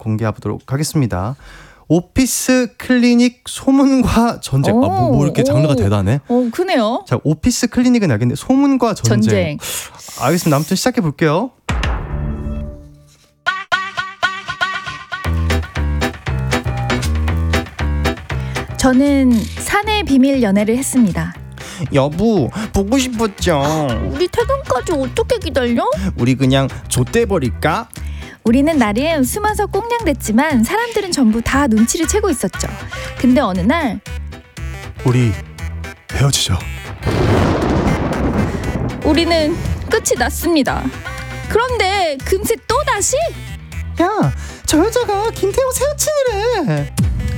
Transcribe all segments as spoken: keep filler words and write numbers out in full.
공개하도록 하겠습니다. 오피스 클리닉 소문과 전쟁. 아, 뭐, 뭐 이렇게 장르가 대단해. 어, 크네요. 자, 오피스 클리닉은 알겠는데 소문과 전쟁. 전쟁. 알겠습니다. 아무튼 시작해 볼게요. 저는 사내 비밀 연애를 했습니다. 여보, 보고 싶었죠. 우리 퇴근까지 어떻게 기다려? 우리 그냥 좆대버릴까? 우리는 나름 숨어서 꽁냥댔지만 사람들은 전부 다 눈치를 채고 있었죠. 근데 어느 날 우리 헤어지자. 우리는 끝이 났습니다. 그런데 금세 또다시 야, 저 여자가 김태호 새 여친이래.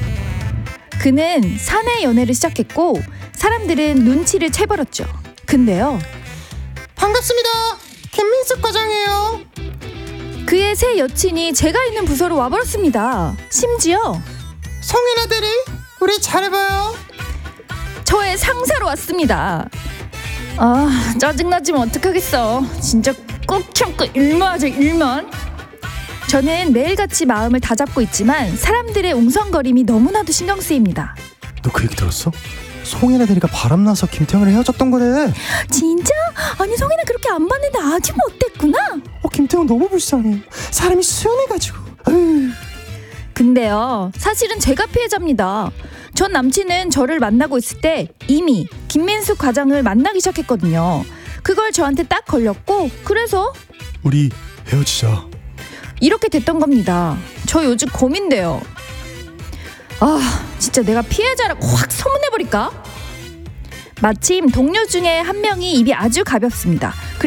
그는 사내 연애를 시작했고 사람들은 눈치를 채버렸죠. 근데요, 반갑습니다. 김민숙 과장이에요. 그의 새 여친이 제가 있는 부서로 와버렸습니다. 심지어 성현아 대리, 우리 잘해봐요. 저의 상사로 왔습니다. 아, 짜증나지만 어떡하겠어. 진짜 꾹 참고 일만 하자, 일만. 저는 매일같이 마음을 다잡고 있지만 사람들의 웅성거림이 너무나도 신경 쓰입니다. 너 그 얘기 들었어? 송혜나 대리가 바람나서 김태형이랑 헤어졌던 거래. 진짜? 아니, 송혜나 그렇게 안 봤는데 아직 못됐구나. 어, 김태형 너무 불쌍해. 사람이 수연해가지고. 에휴. 근데요, 사실은 제가 피해자입니다. 전 남친은 저를 만나고 있을 때 이미 김민숙 과장을 만나기 시작했거든요. 그걸 저한테 딱 걸렸고, 그래서 우리 헤어지자. 이렇게 됐던 겁니다. 저 요즘 고민돼요. 아, 진짜 내가 피해자라고 확 소문내버릴까? 마침 동료 중에 한 명이 입이 아주 가볍습니다.